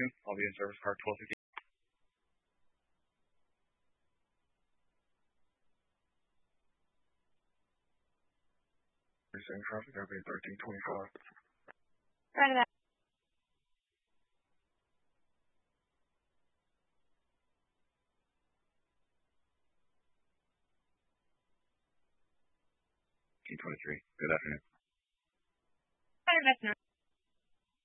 I'll be in service car 1250. Same traffic, that'll be 1325. Roger that. G23. Good afternoon. Roger that.